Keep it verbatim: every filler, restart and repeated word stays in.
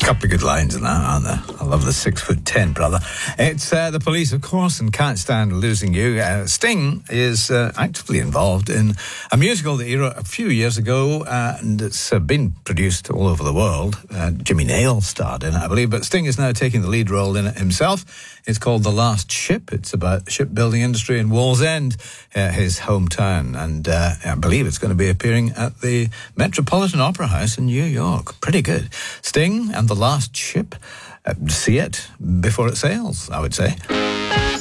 couple of good lines in that, aren't there? I love the six foot ten brother. It's uh, the Police, of course, and Can't Stand Losing You. Uh, Sting is uh, actively involved in a musical that he wrote a few years ago, uh, and it's uh, been produced all over the world. Uh, Jimmy Nail starred in it, I believe, but Sting is now taking the lead role in it himself. It's called The Last Ship. It's about the shipbuilding industry in Wallsend, uh, his hometown, and uh, I believe it's going to be appearing at the Metropolitan Opera House in New York. Pretty good. Sting and The Last Ship. Uh, see it before it sails, I would say.